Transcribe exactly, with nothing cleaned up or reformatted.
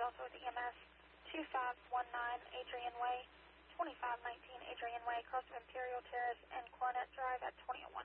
also with E M S, two five one nine Adrian Way, twenty-five nineteen Adrian Way, across of Imperial Terrace and Coronet Drive at twenty oh one.